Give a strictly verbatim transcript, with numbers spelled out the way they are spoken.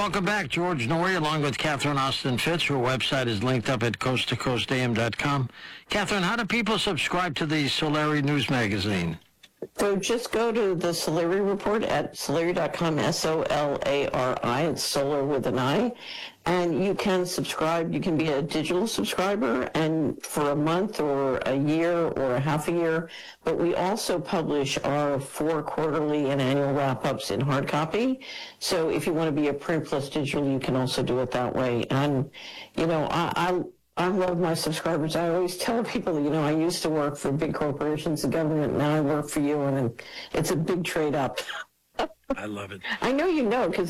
welcome back. George Noory, along with Catherine Austin Fitz. Her website is linked up at coast to coast a m dot com. Catherine, how do people subscribe to the Solari News Magazine? So just go to the Solari Report at solari dot com, S O L A R I. It's solar with an I. And you can subscribe. You can be a digital subscriber and for a month or a year or a half a year. But we also publish our four quarterly and annual wrap-ups in hard copy. So if you want to be a print plus digital, you can also do it that way. And, you know, I... I I love my subscribers. I always tell people, you know, I used to work for big corporations and government. Now I work for you, and it's a big trade up. I love it. I know you know, because